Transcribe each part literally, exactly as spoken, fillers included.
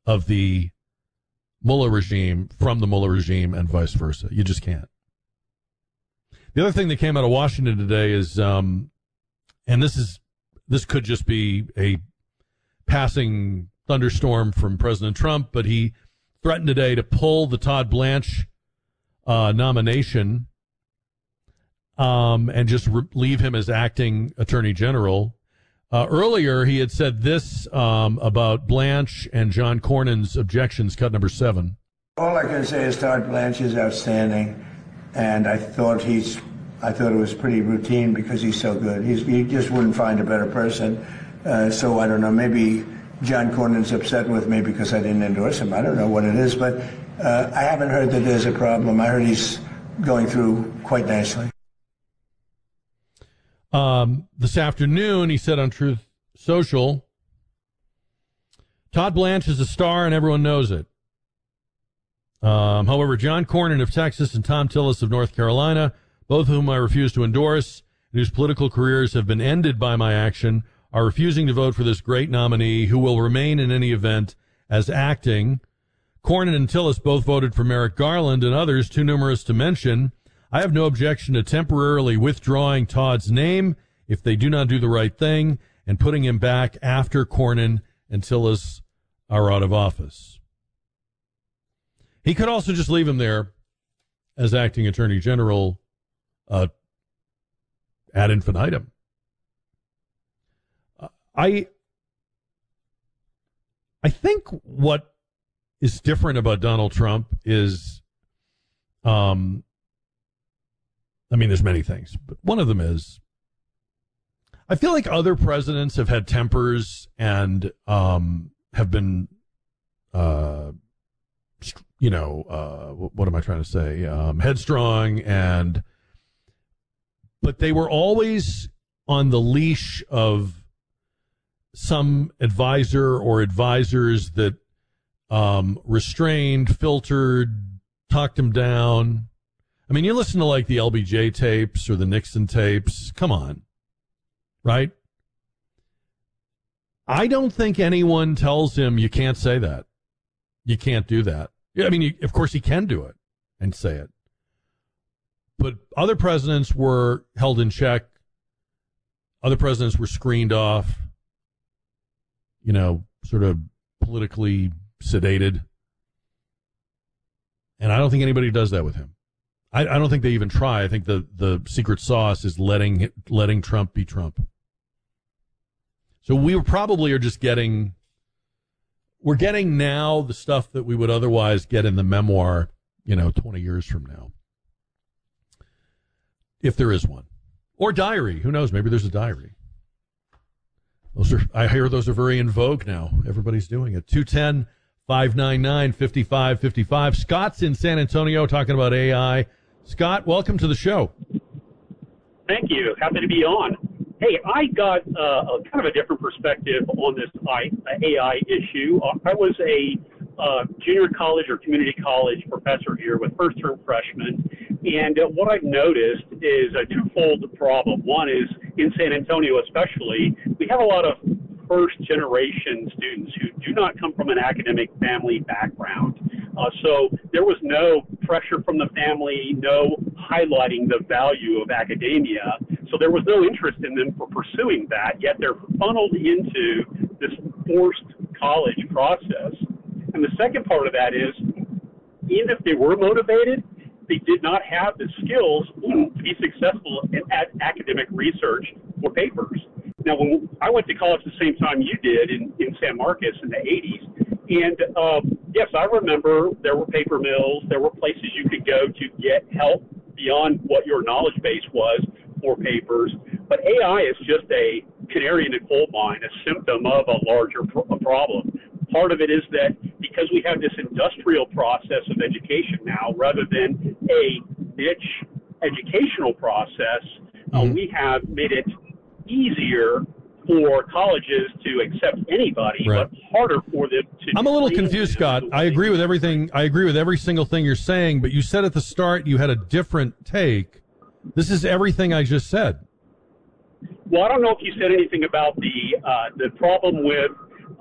of the Mueller regime from the Mueller regime and vice versa. You just can't. The other thing that came out of Washington today is, um, and this is this could just be a passing thunderstorm from President Trump, but he threatened today to pull the Todd Blanche uh, nomination um, and just re- leave him as acting attorney general. Uh, earlier, he had said this um, about Blanche and John Cornyn's objections, cut number seven. All I can say is Todd Blanche is outstanding, and I thought he's, I thought it was pretty routine because he's so good. He's, you just wouldn't find a better person. Uh, so I don't know, maybe John Cornyn's upset with me because I didn't endorse him. I don't know what it is, but uh, I haven't heard that there's a problem. I heard he's going through quite nicely. Um, this afternoon, he said on Truth Social, Todd Blanche is a star and everyone knows it. Um, however, John Cornyn of Texas and Tom Tillis of North Carolina, both of whom I refuse to endorse, and whose political careers have been ended by my action, are refusing to vote for this great nominee who will remain in any event as acting. Cornyn and Tillis both voted for Merrick Garland and others too numerous to mention. I have no objection to temporarily withdrawing Todd's name if they do not do the right thing and putting him back after Cornyn and Tillis are out of office. He could also just leave him there as acting attorney general uh, ad infinitum. Uh, I I think what is different about Donald Trump is um. I mean, there's many things, but one of them is I feel like other presidents have had tempers and um, have been, uh, you know, uh, what am I trying to say? Um, headstrong, and but they were always on the leash of some advisor or advisors that um, restrained, filtered, talked him down. I mean, you listen to like the L B J tapes or the Nixon tapes. Come on. Right? I don't think anyone tells him you can't say that. You can't do that. Yeah, I mean, you, of course he can do it and say it. But other presidents were held in check. Other presidents were screened off, you know, sort of politically sedated. And I don't think anybody does that with him. I, I don't think they even try. I think the, the secret sauce is letting letting Trump be Trump. So we probably are just getting, we're getting now the stuff that we would otherwise get in the memoir, you know, twenty years from now. If there is one. Or diary. Who knows? Maybe there's a diary. Those are, I hear those are very in vogue now. Everybody's doing it. two one zero, five nine nine, five five five five. Scott's in San Antonio talking about A I. Scott, welcome to the show. Thank you. Happy to be on. Hey, I got uh, a kind of a different perspective on this A I issue. I was a uh, junior college or community college professor here with first-term freshmen, and uh, what I've noticed is a twofold problem. One is in San Antonio especially, we have a lot of first-generation students who do not come from an academic family background. Uh, so there was no pressure from the family, no highlighting the value of academia. So there was no interest in them for pursuing that, yet they're funneled into this forced college process. And the second part of that is, even if they were motivated, they did not have the skills to be successful in at academic research or papers. Now, when I went to college the same time you did in, in San Marcos in the eighties, and um, yes, I remember there were paper mills, there were places you could go to get help beyond what your knowledge base was for papers, but A I is just a canary in a coal mine, a symptom of a larger pro- problem. Part of it is that because we have this industrial process of education now, rather than a niche educational process, mm-hmm. uh, we have made it easier for colleges to accept anybody, right. but harder for them to. I'm a little confused, Scott. I agree with everything. I agree with every single thing you're saying, but you said at the start you had a different take. This is everything I just said. Well, I don't know if you said anything about the uh, the problem with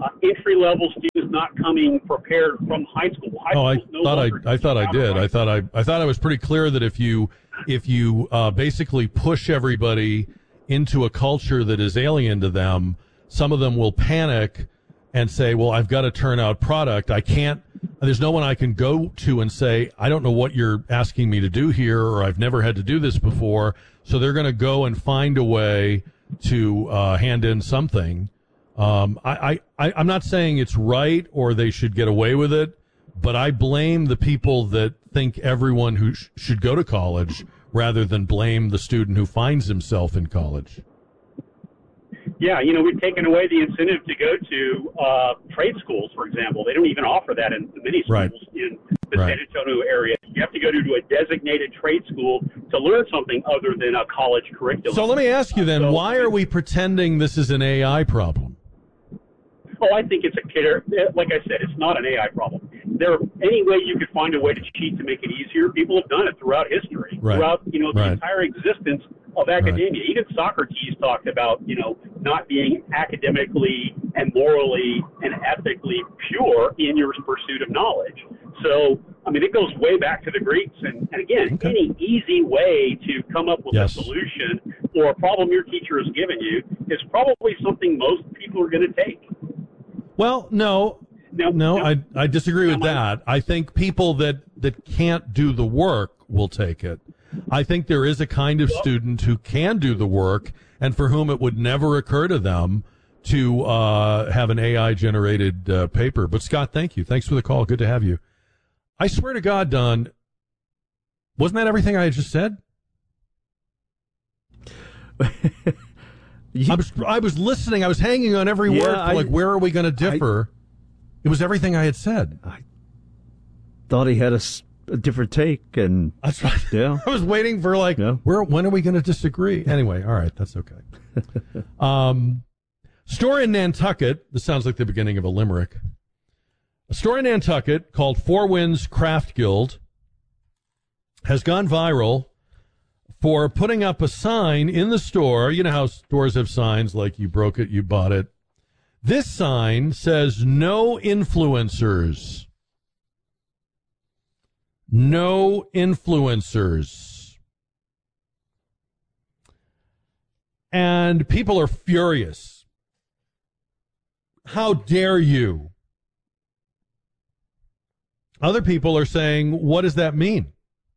uh, entry-level students not coming prepared from high school. High oh, I no thought I, I thought I did. Right. I thought I, I thought I was pretty clear that if you, if you uh, basically push everybody into a culture that is alien to them, some of them will panic and say, well, I've got to turn out product. I can't, there's no one I can go to and say, I don't know what you're asking me to do here, or I've never had to do this before. So they're going to go and find a way to uh, hand in something. Um, I, I, I'm not saying it's right or they should get away with it, but I blame the people that think everyone who sh- should go to college rather than blame the student who finds himself in college. Yeah, you know, we've taken away the incentive to go to uh, trade schools, for example. They don't even offer that in many schools Right. in the Right. San Antonio area. You have to go to, to a designated trade school to learn something other than a college curriculum. So let me ask you then, Uh, so, why are we pretending this is an A I problem? Oh, I think it's a kidder. Like I said, it's not an A I problem. There, any way you could find a way to cheat to make it easier, people have done it throughout history, Right. throughout you know the Right. entire existence of academia. Right. Even Socrates talked about you know not being academically and morally and ethically pure in your pursuit of knowledge. So, I mean, it goes way back to the Greeks. And, and again, Okay. any easy way to come up with Yes. a solution for a problem your teacher has given you is probably something most people are going to take. Well, no, Now, no, now- I I disagree with now my- that. I think people that, that can't do the work will take it. I think there is a kind of student who can do the work and for whom it would never occur to them to uh, have an A I-generated uh, paper. But, Scott, thank you. Thanks for the call. Good to have you. I swear to God, Don, wasn't that everything I had just said? You- I was I was listening. I was hanging on every Yeah, word. For I- like, where are we going to differ? it was everything I had said. thought he had a, s- a different take, and That's right. Yeah. I was waiting for like, Yeah. where when are we going to disagree? Anyway, all right, that's okay. um, story in Nantucket. This sounds like the beginning of a limerick. A story in Nantucket called Four Winds Craft Guild has gone viral for putting up a sign in the store. You know how stores have signs like you broke it, you bought it. This sign says no influencers. No influencers. And people are furious. How dare you? Other people are saying, what does that mean?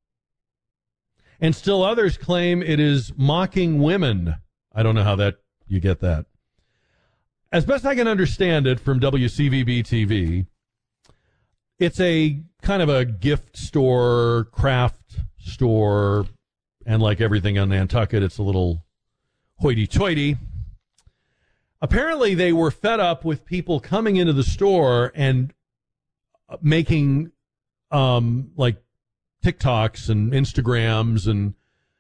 And still others claim it is mocking women. I don't know how that you get that. As best I can understand it from W C V B T V, it's a kind of a gift store, craft store, and like everything on Nantucket, it's a little hoity-toity. Apparently, they were fed up with people coming into the store and making um, like TikToks and Instagrams and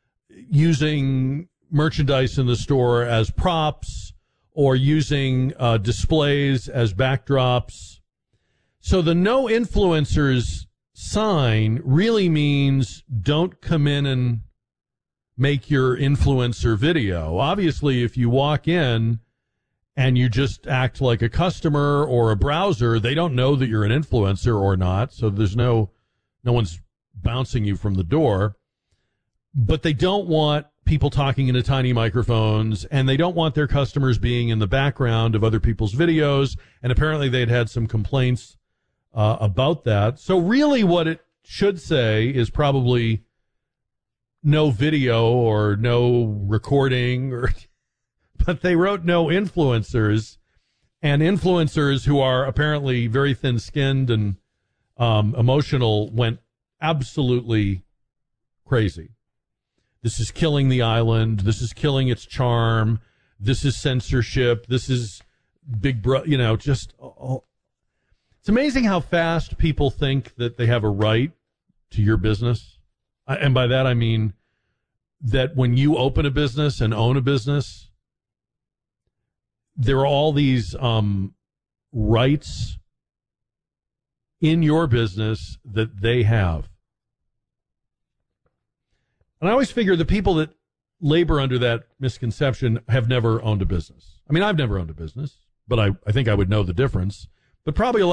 using merchandise in the store as props or using uh, displays as backdrops. So the no influencers sign really means don't come in and make your influencer video. Obviously, if you walk in and you just act like a customer or a browser, they don't know that you're an influencer or not. So there's no, no one's bouncing you from the door. But they don't want people talking into tiny microphones, and they don't want their customers being in the background of other people's videos. And apparently they'd had some complaints uh, about that. So really what it should say is probably no video or no recording, or but they wrote no influencers, and influencers who are apparently very thin-skinned and um, emotional went absolutely crazy. This is killing the island. This is killing its charm. This is censorship. This is Big Brother, you know, just, oh, it's amazing how fast people think that they have a right to your business. And by that, I mean that when you open a business and own a business, there are all these um, rights in your business that they have. And I always figure the people that labor under that misconception have never owned a business. I mean, I've never owned a business. but I, I think I would know the difference. But probably a lot